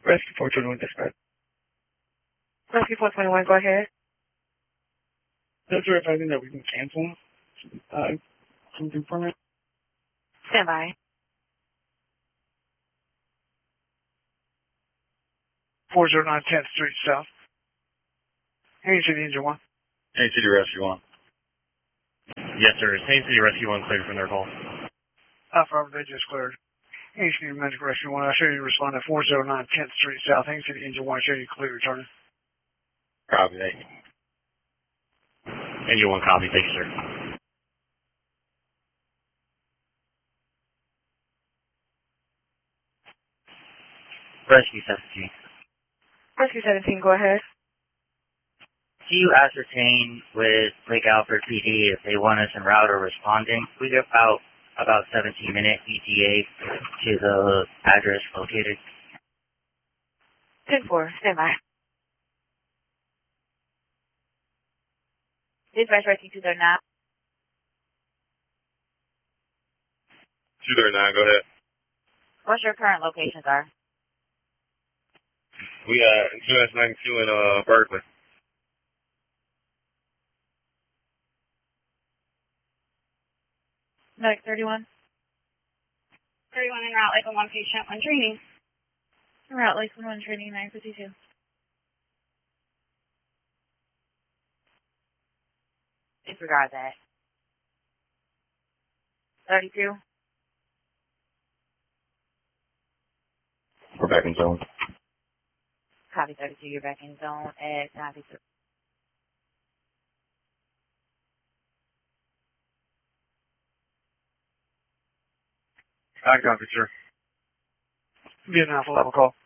Rescue 421 dispatch. Rescue 421, go ahead. Is there anything that we can cancel? Something from it? Stand by. 409 10th Street South. Haines City Engine 1. Haines City Rescue 1. Yes, sir. Haines City Rescue 1 cleared from their call. Alpha, they just cleared. Haines City Medical Rescue 1. I show you respond at 409 10th Street South. Haines City Engine 1. I show you clear returning. Copy, thank you. Engine 1 copy, thank you, sir. Rescue 17. Rescue 17, go ahead. Do you ascertain with Lake Alfred PD if they want us en route or responding? We get about 17-minute ETA to the address located. 10-4, stand by. Dispatch Rescue 239. 239, go ahead. What's your current locations are? We got US 92 in Berkeley. Medic 31. 31 en route, Lakeland 1 patient, 1 training. En route, Lakeland 1 training, 952. Disregard that. 32. We're back in zone. Copy 32, you're back in zone at 952. I copy, sir. Vietnam Alpha level call.